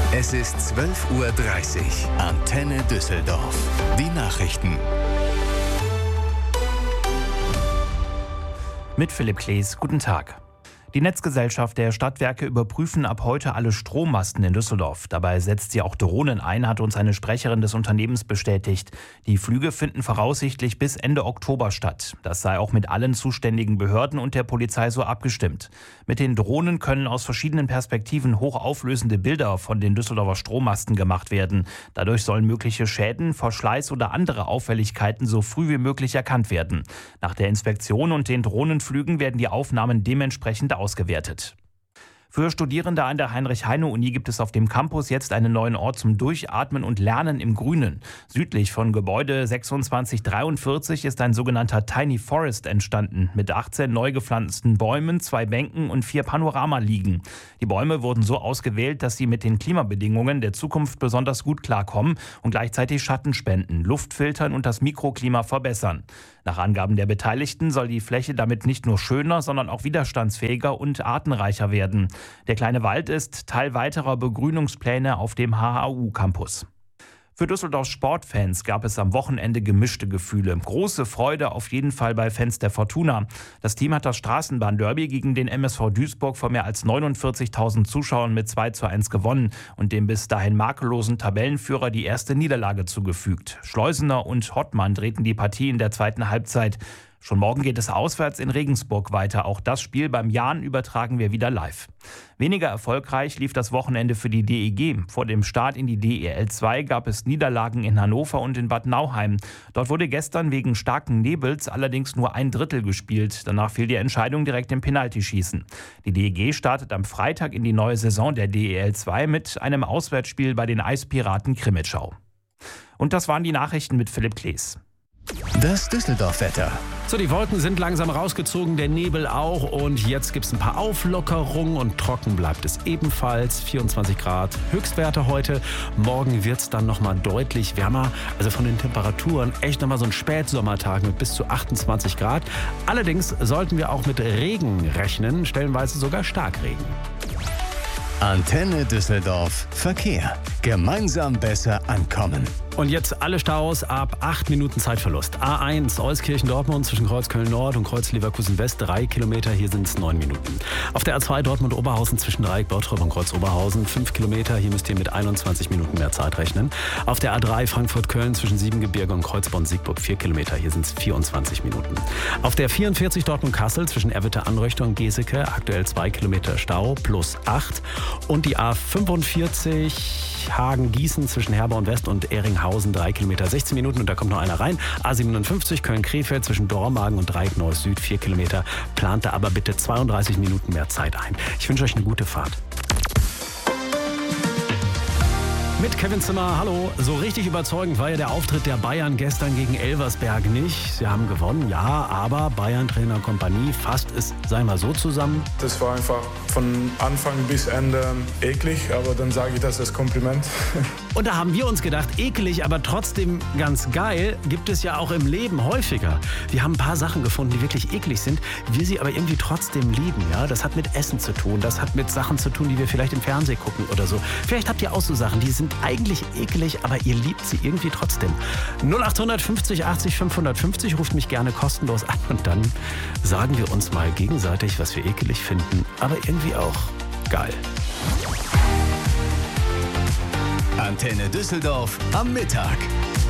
Es ist 12:30 Uhr. Antenne Düsseldorf. Die Nachrichten. Mit Philipp Klees, guten Tag. Die Netzgesellschaft der Stadtwerke überprüfen ab heute alle Strommasten in Düsseldorf. Dabei setzt sie auch Drohnen ein, hat uns eine Sprecherin des Unternehmens bestätigt. Die Flüge finden voraussichtlich bis Ende Oktober statt. Das sei auch mit allen zuständigen Behörden und der Polizei so abgestimmt. Mit den Drohnen können aus verschiedenen Perspektiven hochauflösende Bilder von den Düsseldorfer Strommasten gemacht werden. Dadurch sollen mögliche Schäden, Verschleiß oder andere Auffälligkeiten so früh wie möglich erkannt werden. Nach der Inspektion und den Drohnenflügen werden die Aufnahmen dementsprechend ausgewertet. Für Studierende an der Heinrich-Heine-Uni gibt es auf dem Campus jetzt einen neuen Ort zum Durchatmen und Lernen im Grünen. Südlich von Gebäude 2643 ist ein sogenannter Tiny Forest entstanden, mit 18 neu gepflanzten Bäumen, 2 Bänken und 4 Panoramaliegen. Die Bäume wurden so ausgewählt, dass sie mit den Klimabedingungen der Zukunft besonders gut klarkommen und gleichzeitig Schatten spenden, Luft filtern und das Mikroklima verbessern. Nach Angaben der Beteiligten soll die Fläche damit nicht nur schöner, sondern auch widerstandsfähiger und artenreicher werden. Der kleine Wald ist Teil weiterer Begrünungspläne auf dem HHU-Campus. Für Düsseldorfs Sportfans gab es am Wochenende gemischte Gefühle. Große Freude auf jeden Fall bei Fans der Fortuna. Das Team hat das Straßenbahnderby gegen den MSV Duisburg vor mehr als 49.000 Zuschauern mit 2:1 gewonnen und dem bis dahin makellosen Tabellenführer die erste Niederlage zugefügt. Schleusener und Hottmann drehten die Partie in der zweiten Halbzeit. Schon morgen geht es auswärts in Regensburg weiter. Auch das Spiel beim Jahn übertragen wir wieder live. Weniger erfolgreich lief das Wochenende für die DEG. Vor dem Start in die DEL 2 gab es Niederlagen in Hannover und in Bad Nauheim. Dort wurde gestern wegen starken Nebels allerdings nur 1/3 gespielt. Danach fiel die Entscheidung direkt im Penaltyschießen. Die DEG startet am Freitag in die neue Saison der DEL 2 mit einem Auswärtsspiel bei den Eispiraten Krimitschau. Und das waren die Nachrichten mit Philipp Klees. Das Düsseldorf-Wetter. So, die Wolken sind langsam rausgezogen, der Nebel auch und jetzt gibt es ein paar Auflockerungen und trocken bleibt es ebenfalls. 24 Grad Höchstwerte heute. Morgen wird es dann nochmal deutlich wärmer. Also von den Temperaturen echt nochmal so ein Spätsommertag mit bis zu 28 Grad. Allerdings sollten wir auch mit Regen rechnen, stellenweise sogar Starkregen. Antenne Düsseldorf Verkehr. Gemeinsam besser ankommen. Und jetzt alle Staus ab 8 Minuten Zeitverlust. A1 Euskirchen-Dortmund zwischen Kreuz Köln-Nord und Kreuz Leverkusen-West 3 Kilometer, hier sind es 9 Minuten. Auf der A2 Dortmund-Oberhausen zwischen Dreieck Bottrop und Kreuz Oberhausen 5 Kilometer, hier müsst ihr mit 21 Minuten mehr Zeit rechnen. Auf der A3 Frankfurt-Köln zwischen Siebengebirge und Kreuzborn-Siegburg 4 Kilometer, hier sind es 24 Minuten. Auf der 44 Dortmund-Kassel zwischen Erwitte-Anröchte und Geseke aktuell 2 Kilometer Stau plus 8. Und die A45 Hagen-Gießen zwischen Herborn West und Ehringhausen 3 Kilometer 16 Minuten und da kommt noch einer rein. A57 Köln-Krefeld zwischen Dormagen und Dreieck Neuss Süd 4 Kilometer. Plant da aber bitte 32 Minuten mehr Zeit ein. Ich wünsche euch eine gute Fahrt. Mit Kevin Zimmer, hallo. So richtig überzeugend war ja der Auftritt der Bayern gestern gegen Elversberg nicht. Sie haben gewonnen, ja, aber Bayern-Trainer Kompanie fasst es, sei mal so zusammen. Das war einfach von Anfang bis Ende eklig, aber dann sage ich das als Kompliment. Und da haben wir uns gedacht, eklig, aber trotzdem ganz geil, gibt es ja auch im Leben häufiger. Wir haben ein paar Sachen gefunden, die wirklich eklig sind, wir sie aber irgendwie trotzdem lieben. Ja? Das hat mit Essen zu tun, das hat mit Sachen zu tun, die wir vielleicht im Fernsehen gucken oder so. Vielleicht habt ihr auch so Sachen, die sind eigentlich eklig, aber ihr liebt sie irgendwie trotzdem. 0800 50 80 550, ruft mich gerne kostenlos an und dann sagen wir uns mal gegenseitig, was wir ekelig finden, aber irgendwie auch geil. Antenne Düsseldorf am Mittag.